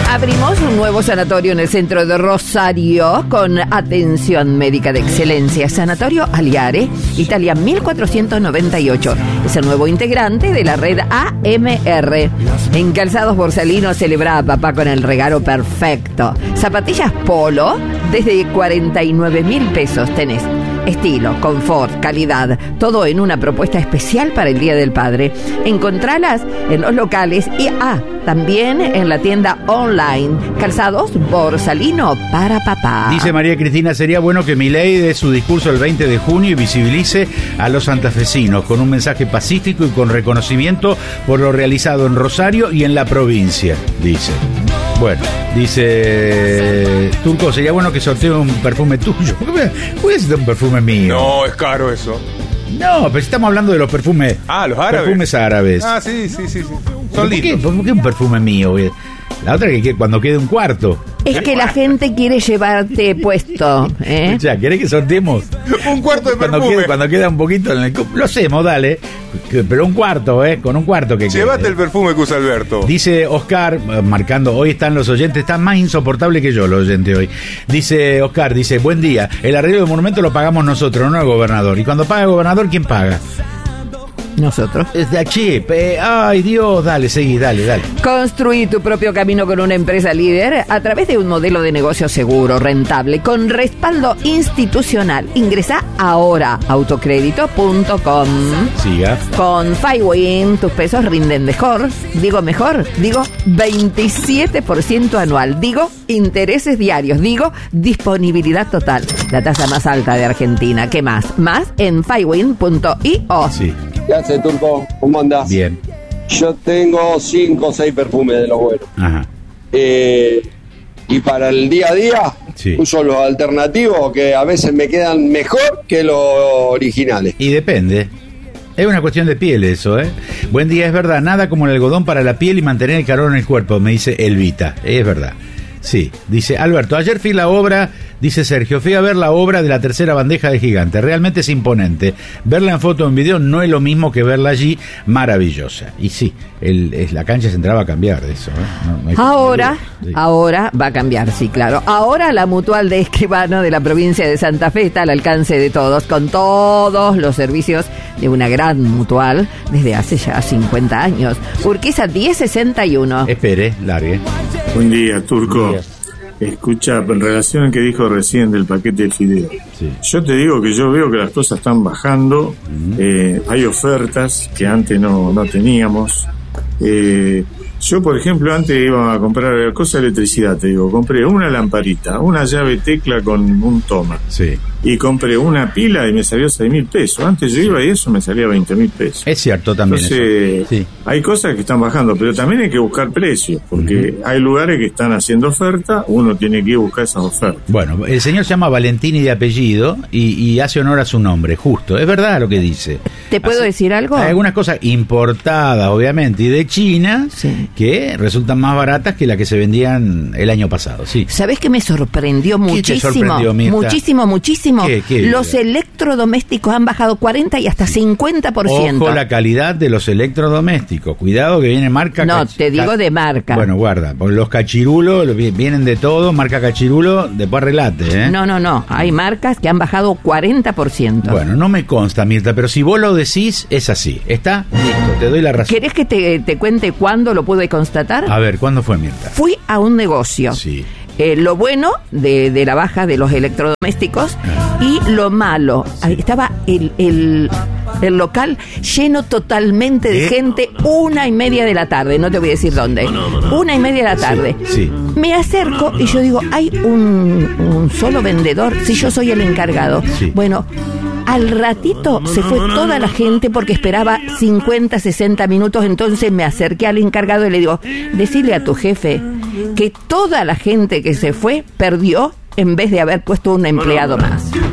Abrimos un nuevo sanatorio en el centro de Rosario con atención médica de excelencia. Sanatorio Aliare, Italia 1498. Es el nuevo integrante de la red AMR. En Calzados Borsalino celebra a papá con el regalo perfecto. Zapatillas Polo desde 49.000 pesos tenés. Estilo, confort, calidad, todo en una propuesta especial para el Día del Padre. Encontralas en los locales y también en la tienda online Calzados Borsalino para papá. Dice María Cristina, sería bueno que Milei dé su discurso el 20 de junio y visibilice a los santafesinos con un mensaje pacífico y con reconocimiento por lo realizado en Rosario y en la provincia, dice. Bueno, dice Turco, sería bueno que sortee un perfume tuyo. ¿Por qué voy a hacer un perfume mío? No, es caro eso. No, pero estamos hablando de los perfumes. Los árabes. Perfumes árabes. Sí. ¿Por qué un perfume mío? La otra que cuando quede un cuarto. Es que la gente quiere llevarte puesto, ¿eh? Ya, ¿querés que sorteemos? Un cuarto de perfume. Cuando queda un poquito en el... Lo hacemos, dale. Pero un cuarto, con un cuarto que llévate quede. El perfume que usa Alberto. Dice Oscar, marcando, hoy están los oyentes, están más insoportables que yo los oyentes hoy. Dice Oscar, buen día, el arreglo del monumento lo pagamos nosotros, no el gobernador. Y cuando paga el gobernador, ¿quién paga? Nosotros. Es de Achip. Ay, Dios, dale, seguí, dale. Construí tu propio camino con una empresa líder a través de un modelo de negocio seguro, rentable, con respaldo institucional. Ingresa ahora a autocrédito.com. Siga. Con FiWin tus pesos rinden mejor. Digo 27% anual. Digo intereses diarios. Digo disponibilidad total. La tasa más alta de Argentina. ¿Qué más? Más en fiwin.io. Sí. ¿Qué hace, Turco? ¿Cómo andás? Bien. Yo tengo 5 o 6 perfumes de los buenos. Ajá. Y para el día a día, sí, uso los alternativos que a veces me quedan mejor que los originales. Y depende. Es una cuestión de piel eso, ¿eh? Buen día, es verdad. Nada como el algodón para la piel y mantener el calor en el cuerpo, me dice Elvita. Es verdad. Sí, dice Alberto, ayer fui a la obra, dice Sergio, fui a ver la obra de la tercera bandeja de Gigante, realmente es imponente, verla en foto o en video no es lo mismo que verla allí, maravillosa. Y sí, la cancha central va a cambiar de eso, ¿eh? No ahora va a cambiar, sí, claro. Ahora la Mutual de Escribano de la provincia de Santa Fe está al alcance de todos, con todos los servicios de una gran mutual desde hace ya 50 años. Urquiza 1061. Espere, largue. Buen día, Turco. Escucha, en relación al que dijo recién del paquete de fideo. Sí. Yo te digo que yo veo que las cosas están bajando. Hay ofertas que antes no teníamos. Yo, por ejemplo, antes iba a comprar cosas de electricidad, te digo, compré una lamparita, una llave tecla con un toma. Sí. Y compré una pila y me salió 6.000 pesos. Antes yo iba y eso me salía 20.000 pesos. Es cierto también. Entonces, sí, hay cosas que están bajando, pero también hay que buscar precios, porque hay lugares que están haciendo oferta, uno tiene que ir a buscar esas ofertas. Bueno, el señor se llama Valentini de apellido y hace honor a su nombre, justo. Es verdad lo que dice. ¿Te puedo decir algo? Hay algunas cosas importadas, obviamente, y de China, sí, que resultan más baratas que las que se vendían el año pasado, sí. ¿Sabés qué me sorprendió muchísimo? ¿Qué te sorprendió, Mirta? Muchísimo. ¿Qué? Los electrodomésticos han bajado 40 y hasta 50%. Ojo la calidad de los electrodomésticos. Cuidado que viene marca... No, te digo de marca. Bueno, guarda. Los cachirulos vienen de todo. Marca cachirulo, después relate, ¿eh? No. Hay marcas que han bajado 40%. Bueno, no me consta, Mirta, pero si vos lo decís, es así. ¿Está? Listo, te doy la razón. ¿Querés que te cuente cuándo lo pude constatar? A ver, ¿cuándo fue, Mirta? Fui a un negocio. Sí. Lo bueno de la baja de los electrodomésticos y lo malo. Ahí estaba el local lleno totalmente de gente, 1:30 de la tarde, no te voy a decir dónde. 1:30 de la tarde. Sí. Me acerco y yo digo, hay un solo vendedor, si yo soy el encargado. Sí. Bueno, al ratito se fue toda la gente porque esperaba 50, 60 minutos, entonces me acerqué al encargado y le digo, decile a tu jefe que toda la gente que se fue perdió en vez de haber puesto un empleado más.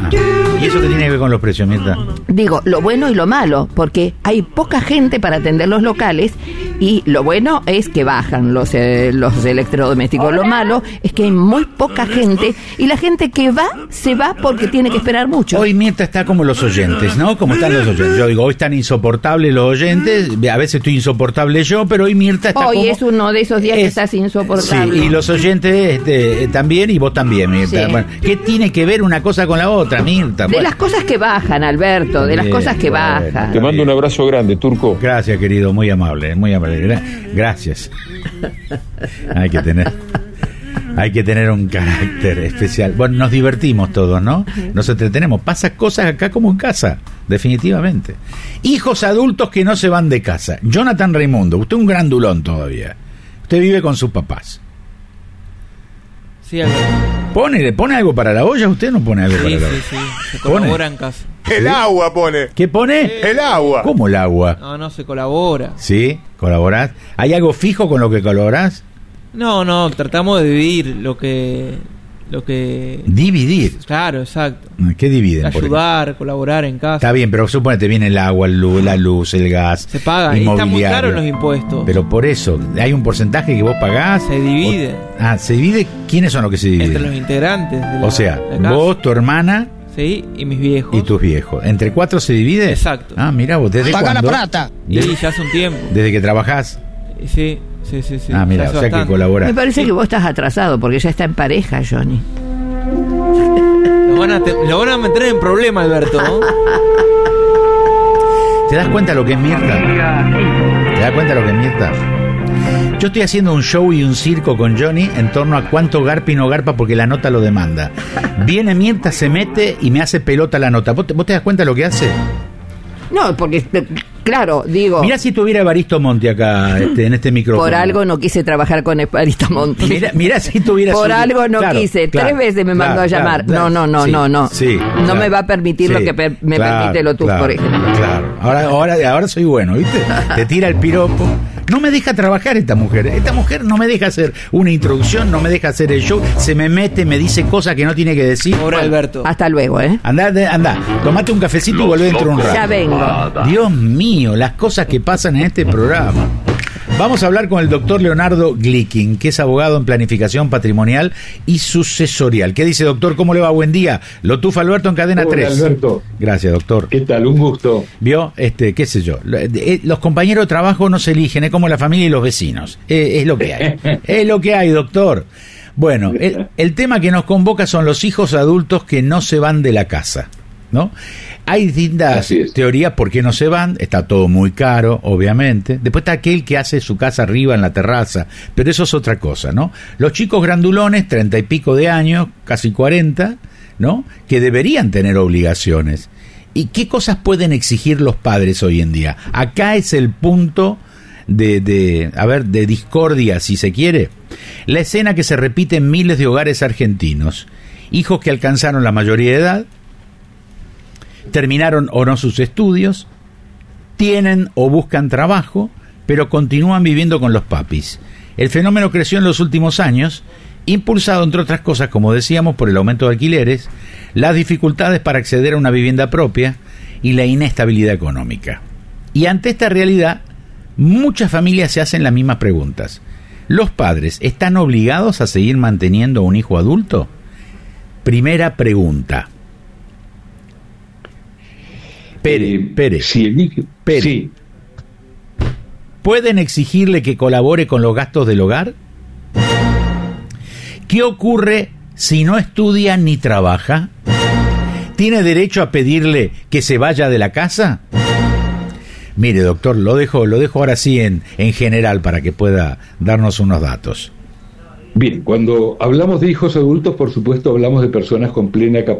¿Y eso qué tiene que ver con los precios, Mirta? Digo, lo bueno y lo malo, porque hay poca gente para atender los locales y lo bueno es que bajan los electrodomésticos. Lo malo es que hay muy poca gente y la gente que va, se va porque tiene que esperar mucho. Hoy Mirta está como los oyentes, ¿no? Como están los oyentes. Yo digo, hoy están insoportables los oyentes, a veces estoy insoportable yo, pero hoy Mirta está hoy como... es uno de esos días que estás insoportable. Sí, y los oyentes también, y vos también, Mirta. Sí. Bueno, ¿qué tiene que ver una cosa con la otra, Mirta? De las cosas que bajan, Alberto, de las cosas que bajan. Te mando un abrazo grande, Turco. Gracias, querido, muy amable, muy amable. Gracias. Hay que tener un carácter especial. Bueno, nos divertimos todos, ¿no? Nos entretenemos. Pasa cosas acá como en casa, definitivamente. Hijos adultos que no se van de casa. Jonathan Raimundo, usted es un grandulón todavía. Usted vive con sus papás. Sí, Alberto. ¿Pone algo para la olla? ¿Usted no pone algo para la olla? Sí, se colabora en casa. El agua pone. ¿Qué pone? El agua. ¿Cómo el agua? No, se colabora. ¿Sí? ¿Colaborás? ¿Hay algo fijo con lo que colaborás? No, tratamos de dividir lo que... Dividir. Claro, exacto. ¿Qué dividen? Ayudar, colaborar en casa. Está bien, pero suponete viene el agua, la luz, el gas. Se paga, y está muy caro los impuestos. Pero por eso, ¿hay un porcentaje que vos pagás? Se divide. ¿Se divide? ¿Quiénes son los que se dividen? Entre los integrantes de o sea, vos, tu hermana... Sí, y mis viejos. Y tus viejos. ¿Entre 4 se divide? Exacto. Ah, mirá vos, ¿desde cuándo? la plata. Y ya hace un tiempo. ¿Desde que trabajás? Sí. Ah, mira, o sea que colaborás. Me parece que vos estás atrasado porque ya está en pareja, Johnny. Lo van a meter en problema, Alberto, ¿no? ¿Te das cuenta lo que es Mirta? ¿Te das cuenta lo que es Mirta? Yo estoy haciendo un show y un circo con Johnny en torno a cuánto garpa y no garpa porque la nota lo demanda. Viene Mirta, se mete y me hace pelota la nota. ¿Vos te das cuenta lo que hace? No, porque, claro, digo... Mirá si tuviera Evaristo Monti acá, en este micrófono. Por algo no quise trabajar con Evaristo Monti. Mirá si tuviera... Por algo no quise. Claro, 3 veces me mandó a llamar. Claro, No. Sí, no me va a permitir lo que me permite Lotus, por ejemplo. Claro. Ahora soy bueno, ¿viste? Te tira el piropo. No me deja trabajar esta mujer. Esta mujer no me deja hacer una introducción, no me deja hacer el show. Se me mete, me dice cosas que no tiene que decir. Pobre Alberto. Hasta luego, ¿eh? Andá. Tomate un cafecito y volvé dentro de un rato. Ya vengo. Dios mío, las cosas que pasan en este programa. Vamos a hablar con el doctor Leonardo Glickin, que es abogado en planificación patrimonial y sucesorial. ¿Qué dice, doctor? ¿Cómo le va? Buen día. Lo tufa Alberto en Cadena 3. Alberto. Gracias, doctor. ¿Qué tal? Un gusto. ¿Vio? Qué sé yo. Los compañeros de trabajo no se eligen, es como la familia y los vecinos. Es lo que hay. Es lo que hay, doctor. Bueno, el tema que nos convoca son los hijos adultos que no se van de la casa, ¿no? Hay distintas teorías por qué no se van. Está todo muy caro, obviamente. Después está aquel que hace su casa arriba en la terraza, pero eso es otra cosa, ¿no? Los chicos grandulones, 30 y pico de años, casi 40, ¿no? Que deberían tener obligaciones. ¿Y qué cosas pueden exigir los padres hoy en día? Acá es el punto de discordia, si se quiere. La escena que se repite en miles de hogares argentinos. Hijos que alcanzaron la mayoría de edad, terminaron o no sus estudios, tienen o buscan trabajo, pero continúan viviendo con los papis. El fenómeno creció en los últimos años, impulsado, entre otras cosas, como decíamos, por el aumento de alquileres, las dificultades para acceder a una vivienda propia y la inestabilidad económica. Y ante esta realidad, muchas familias se hacen las mismas preguntas. ¿Los padres están obligados a seguir manteniendo a un hijo adulto? Primera pregunta. Pérez. Sí. ¿Pueden exigirle que colabore con los gastos del hogar? ¿Qué ocurre si no estudia ni trabaja? ¿Tiene derecho a pedirle que se vaya de la casa? Mire, doctor, lo dejo ahora sí en general para que pueda darnos unos datos. Bien, cuando hablamos de hijos adultos, por supuesto, hablamos de personas con plena capacidad